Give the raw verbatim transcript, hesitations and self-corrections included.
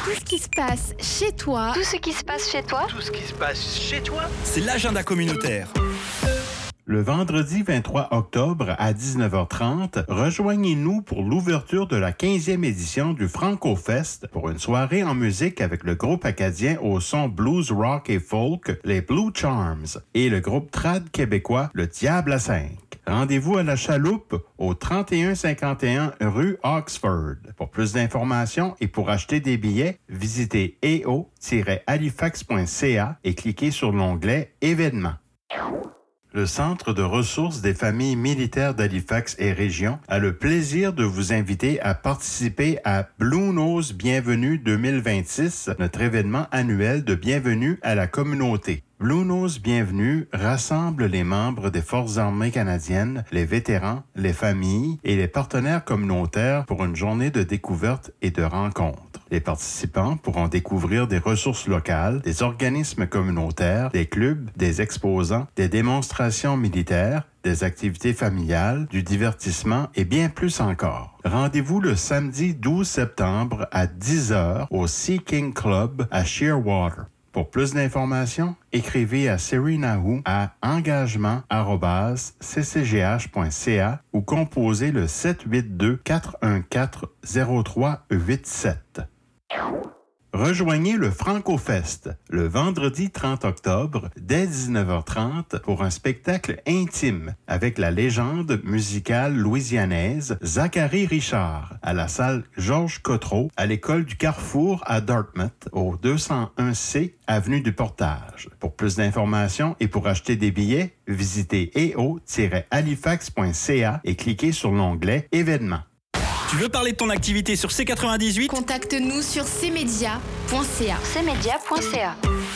Tout ce qui se passe chez toi. Tout ce qui se passe chez toi. Tout ce qui se passe chez toi. C'est l'agenda communautaire. Le vendredi vingt-trois octobre à dix-neuf heures trente, rejoignez-nous pour l'ouverture de la quinzième édition du Franco-Fest pour une soirée en musique avec le groupe acadien au son blues, rock et folk, les Blue Charms, et le groupe trad québécois, le Diable à cinq. Rendez-vous à la Chaloupe au trente et un cinquante et un rue Oxford. Pour plus d'informations et pour acheter des billets, visitez e o tiret halifax point c a et cliquez sur l'onglet Événements. Le Centre de ressources des familles militaires d'Halifax et Région a le plaisir de vous inviter à participer à Blue Nose Bienvenue deux mille vingt-six, notre événement annuel de bienvenue à la communauté. Blue Nose Bienvenue rassemble les membres des Forces armées canadiennes, les vétérans, les familles et les partenaires communautaires pour une journée de découverte et de rencontre. Les participants pourront découvrir des ressources locales, des organismes communautaires, des clubs, des exposants, des démonstrations militaires, des activités familiales, du divertissement et bien plus encore. Rendez-vous le samedi douze septembre à dix heures au Sea King Club à Shearwater. Pour plus d'informations, écrivez à Serena Hu à engagement arobase c c g h point c a ou composez le sept huit deux quatre un quatre zéro trois huit sept. Rejoignez le Franco-Fest le vendredi trente octobre dès dix-neuf heures trente pour un spectacle intime avec la légende musicale louisianaise Zachary Richard à la salle Georges Cotreau à l'école du Carrefour à Dartmouth au deux cent un C avenue du Portage. Pour plus d'informations et pour acheter des billets, visitez e o tiret halifax point c a et cliquez sur l'onglet Événements. Tu veux parler de ton activité sur C quatre-vingt-dix-huit? Contacte-nous sur c media point c a. c media point c a.